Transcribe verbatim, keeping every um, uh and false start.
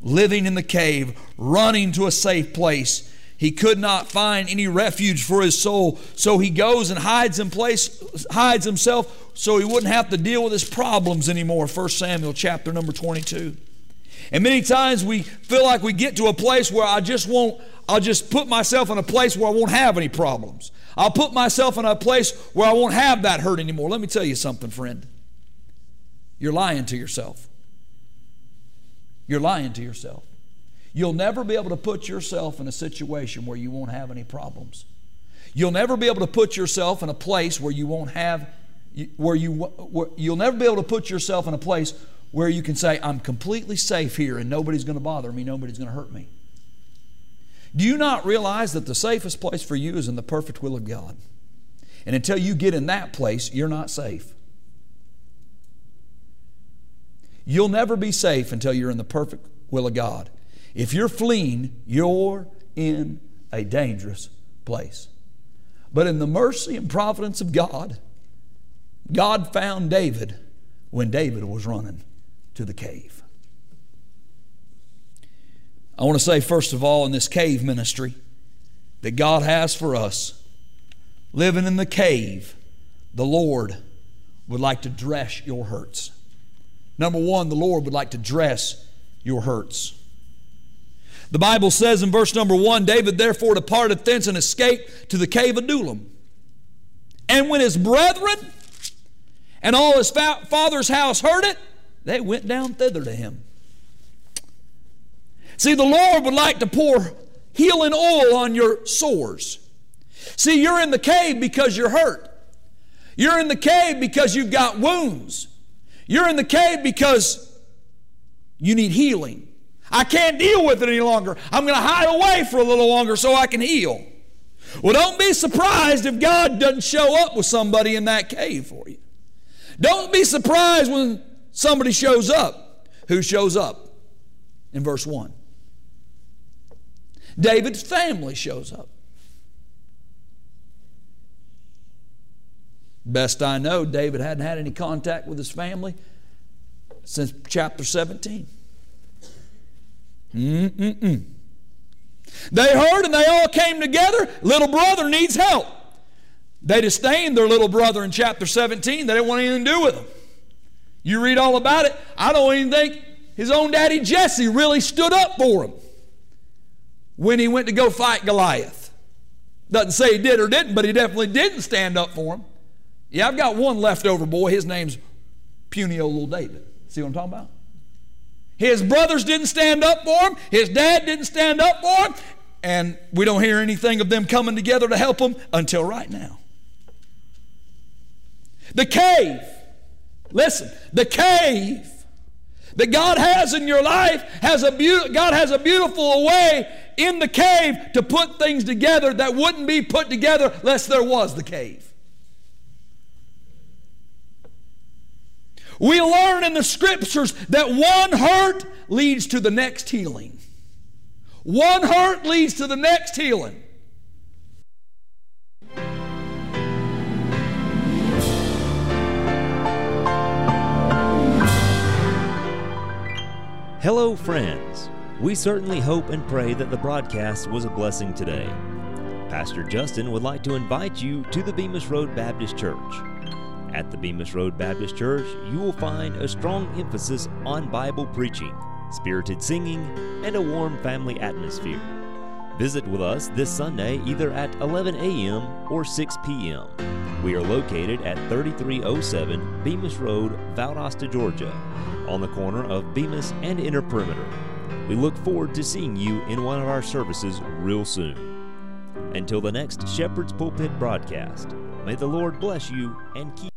living in the cave, running to a safe place. He could not find any refuge for his soul, so he goes and hides in place, hides himself so he wouldn't have to deal with his problems anymore. First Samuel chapter number twenty-two. And many times we feel like we get to a place where I just won't, I'll just put myself in a place where I won't have any problems. I'll put myself in a place where I won't have that hurt anymore. Let me tell you something, friend. You're lying to yourself. You're lying to yourself. You'll never be able to put yourself in a situation where you won't have any problems. You'll never be able to put yourself in a place where you won't have, where you, where, you'll never be able to put yourself in a place where you can say, I'm completely safe here and nobody's going to bother me, nobody's going to hurt me. Do you not realize that the safest place for you is in the perfect will of God? And until you get in that place, you're not safe. You'll never be safe until you're in the perfect will of God. If you're fleeing, you're in a dangerous place. But in the mercy and providence of God, God found David when David was running to the cave. I want to say, first of all, in this cave ministry that God has for us, living in the cave, the Lord would like to dress your hurts. Number one, the Lord would like to dress your hurts. The Bible says in verse number one, David therefore departed thence and escaped to the cave of Adullam. And when his brethren and all his fa- father's house heard it, they went down thither to him. See, the Lord would like to pour healing oil on your sores. See, you're in the cave because you're hurt. You're in the cave because you've got wounds. You're in the cave because you need healing. I can't deal with it any longer. I'm going to hide away for a little longer so I can heal. Well, don't be surprised if God doesn't show up with somebody in that cave for you. Don't be surprised when somebody shows up. Who shows up? In verse one. David's family shows up. Best I know, David hadn't had any contact with his family since chapter seventeen. Mm-mm-mm. They heard and they all came together. Little brother needs help. They disdained their little brother in chapter seventeen. They didn't want anything to do with him. You read all about it. I don't even think his own daddy Jesse really stood up for him when he went to go fight Goliath. Doesn't say he did or didn't, but he definitely didn't stand up for him. Yeah, I've got one leftover boy. His name's puny old little David. See what I'm talking about? His brothers didn't stand up for him. His dad didn't stand up for him. And we don't hear anything of them coming together to help him until right now. The cave. Listen, the cave that God has in your life, has a be- God has a beautiful way in the cave to put things together that wouldn't be put together unless there was the cave. We learn in the Scriptures that one hurt leads to the next healing. One hurt leads to the next healing. Hello, friends. We certainly hope and pray that the broadcast was a blessing today. Pastor Justin would like to invite you to the Bemis Road Baptist Church. At the Bemis Road Baptist Church, you will find a strong emphasis on Bible preaching, spirited singing, and a warm family atmosphere. Visit with us this Sunday either at eleven a.m. or six p.m. We are located at thirty-three oh seven Bemis Road, Valdosta, Georgia, on the corner of Bemis and Inner Perimeter. We look forward to seeing you in one of our services real soon. Until the next Shepherd's Pulpit broadcast, may the Lord bless you and keep